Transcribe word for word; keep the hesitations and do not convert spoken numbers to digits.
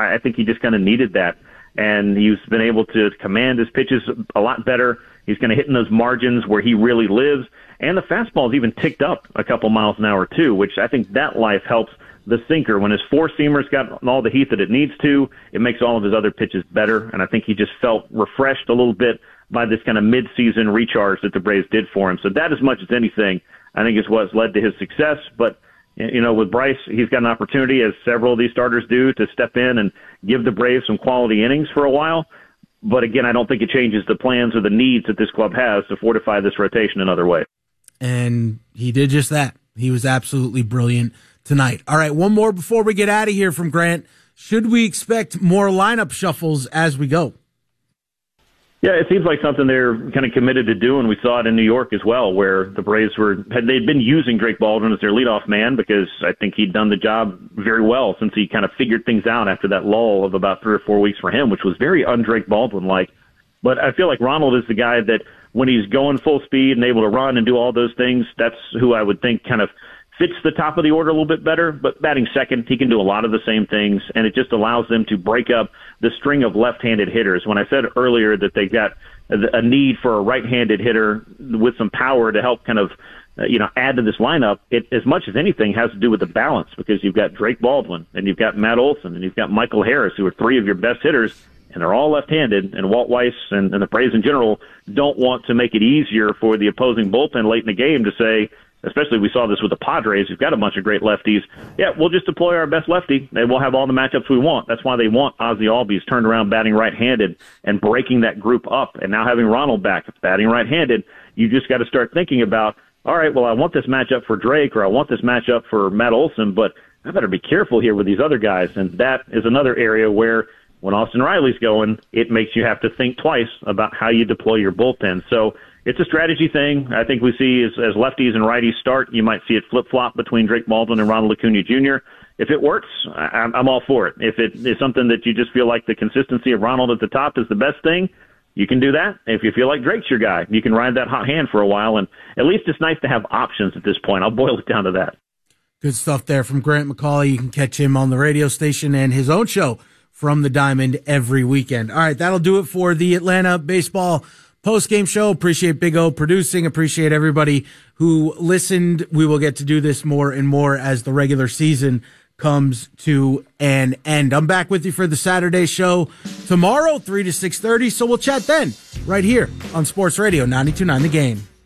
I think he just kind of needed that. And he's been able to command his pitches a lot better. He's going to hit in those margins where he really lives. And the fastball's even ticked up a couple miles an hour, too, which I think that life helps the sinker. When his four-seamer's got all the heat that it needs to, it makes all of his other pitches better. And I think he just felt refreshed a little bit by this kind of mid-season recharge that the Braves did for him. So that, as much as anything, I think is what's led to his success. But, you know, with Bryce, he's got an opportunity, as several of these starters do, to step in and give the Braves some quality innings for a while. But, again, I don't think it changes the plans or the needs that this club has to fortify this rotation another way. And he did just that. He was absolutely brilliant tonight. All right, one more before we get out of here from Grant. Should we expect more lineup shuffles as we go? Yeah, it seems like something they're kind of committed to doing. We saw it in New York as well, where the Braves were had they'd been using Drake Baldwin as their leadoff man because I think he'd done the job very well since he kind of figured things out after that lull of about three or four weeks for him, which was very un-Drake Baldwin-like. But I feel like Ronald is the guy that when he's going full speed and able to run and do all those things, that's who I would think kind of fits the top of the order a little bit better. But batting second, he can do a lot of the same things, and it just allows them to break up the string of left-handed hitters. When I said earlier that they got a need for a right-handed hitter with some power to help kind of, uh, you know, add to this lineup, it, as much as anything, has to do with the balance, because you've got Drake Baldwin, and you've got Matt Olson, and you've got Michael Harris, who are three of your best hitters, and they're all left-handed, and Walt Weiss and, and the Braves in general don't want to make it easier for the opposing bullpen late in the game to say, especially we saw this with the Padres, who've got a bunch of great lefties, yeah, we'll just deploy our best lefty, and we'll have all the matchups we want. That's why they want Ozzie Albies turned around batting right-handed and breaking that group up, and now having Ronald back batting right-handed, you just got to start thinking about, all right, well, I want this matchup for Drake, or I want this matchup for Matt Olson, but I better be careful here with these other guys, and that is another area where when Austin Riley's going, it makes you have to think twice about how you deploy your bullpen. So it's a strategy thing. I think we see as, as lefties and righties start, you might see it flip-flop between Drake Baldwin and Ronald Acuna Junior If it works, I'm, I'm all for it. If it is something that you just feel like the consistency of Ronald at the top is the best thing, you can do that. If you feel like Drake's your guy, you can ride that hot hand for a while. And at least it's nice to have options at this point. I'll boil it down to that. Good stuff there from Grant McAuley. You can catch him on the radio station and his own show from the Diamond every weekend. All right, that'll do it for the Atlanta Baseball post-game show. Appreciate Big O producing. Appreciate everybody who listened. We will get to do this more and more as the regular season comes to an end. I'm back with you for the Saturday show tomorrow, three to six thirty, so we'll chat then right here on Sports Radio ninety-two point nine The Game.